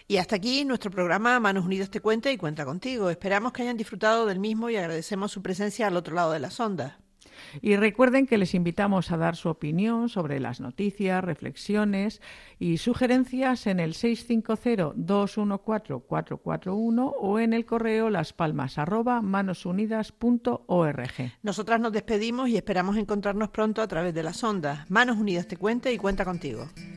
Y hasta aquí nuestro programa Manos Unidas te cuenta y cuenta contigo. Esperamos que hayan disfrutado del mismo y agradecemos su presencia al otro lado de las ondas. Y recuerden que les invitamos a dar su opinión sobre las noticias, reflexiones y sugerencias en el 650-214-441 o en el correo laspalmas@manosunidas.org. Nosotras nos despedimos y esperamos encontrarnos pronto a través de las ondas. Manos Unidas te cuenta y cuenta contigo.